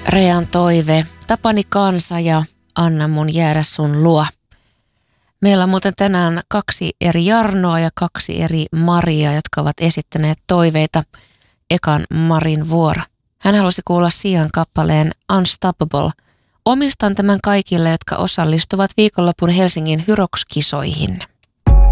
Rean toive, Tapani kansa ja anna mun jäädä sun luo. Meillä on muuten tänään 2 eri Jarnoa ja 2 eri Maria, jotka ovat esittäneet toiveita. Ekan Marin vuoro. Hän halusi kuulla Sian kappaleen Unstoppable. Omistan tämän kaikille, jotka osallistuvat viikonlopun Helsingin Hyrox-kisoihin.